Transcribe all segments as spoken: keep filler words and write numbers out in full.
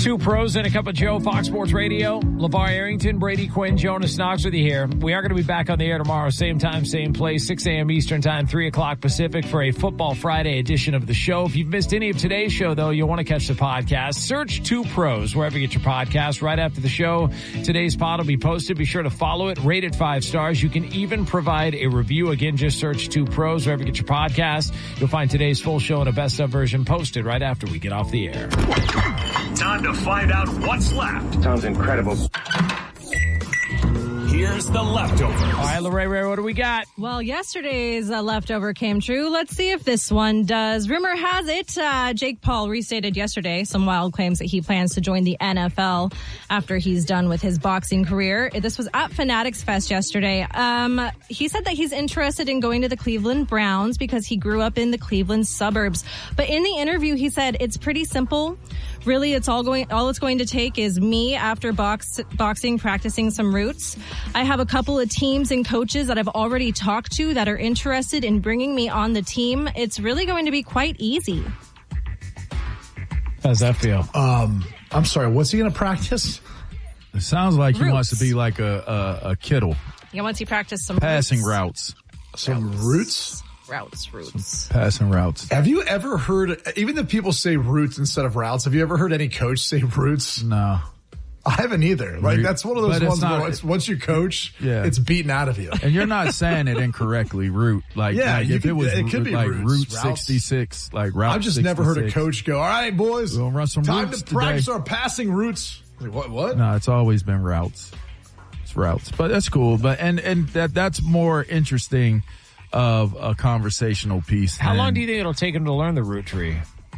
Two pros and a cup of Joe, Fox Sports Radio. LeVar Arrington, Brady Quinn, Jonas Knox with you here. We are going to be back on the air tomorrow, same time, same place, six a.m. Eastern time, three o'clock Pacific for a Football Friday edition of the show. If you've missed any of today's show, though, you'll want to catch the podcast. Search Two Pros wherever you get your podcast. Right after the show, today's pod will be posted. Be sure to follow it, rate it five stars. You can even provide a review. Again, just search Two Pros wherever you get your podcast. You'll find today's full show in a best-of version posted right after we get off the air. Time to find out what's left. Sounds incredible. Here's the leftover. All right, Lorraine, what do we got? Well, yesterday's uh, leftover came true. Let's see if this one does. Rumor has it, uh, Jake Paul restated yesterday some wild claims that he plans to join the N F L after he's done with his boxing career. This was at Fanatics Fest yesterday. Um, he said that he's interested in going to the Cleveland Browns because he grew up in the Cleveland suburbs. But in the interview, he said it's pretty simple. Really, it's all going. All it's going to take is me after box, boxing, practicing some roots. I have a couple of teams and coaches that I've already talked to that are interested in bringing me on the team. It's really going to be quite easy. How does that feel? Um, I'm sorry, what's he going to practice? It sounds like he Roots. wants to be like a, a, a Kittle. Yeah, once you practice some Passing roots. routes. Some roots? Routes, roots. Passing routes. Have you ever heard, even if people say roots instead of routes, have you ever heard any coach say roots? No. I haven't either. Like, that's one of those But it's ones not- where it's, once you coach, Yeah. it's beaten out of you. And you're not saying it incorrectly, route. Like, Yeah, like you if could- it was it could be like routes, Route routes. sixty-six, like Route I've just never heard a sixty-six. coach go, all right, boys, We'll run some time routes to practice today. our passing roots. Like, what, what? No, it's always been routes. It's routes. But that's cool. But and, and that that's more interesting of a conversational piece. How than- long do you think it'll take him to learn the root tree?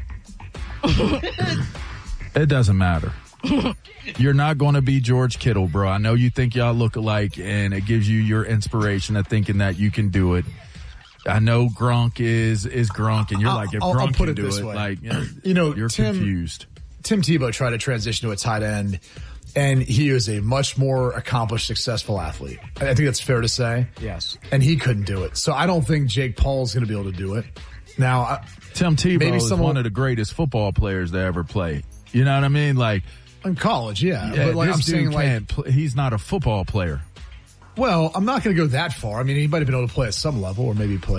It doesn't matter. You're not going to be George Kittle, bro. I know you think y'all look alike, and it gives you your inspiration of thinking that you can do it. I know Gronk is is Gronk, and you're I'll- like, if I'll- Gronk I'll put can it do this it, way. like, You know, you're Tim- confused. Tim Tebow tried to transition to a tight end, and he is a much more accomplished, successful athlete. I think that's fair to say. Yes. And he couldn't do it. So I don't think Jake Paul's going to be able to do it. Now, I, Tim Tebow maybe is someone- one of the greatest football players to ever play. You know what I mean? Like, in college, yeah. yeah, but like this I'm dude saying, like, can't play, he's not a football player. well, I'm not going to go that far. I mean, he might have been able to play at some level or maybe play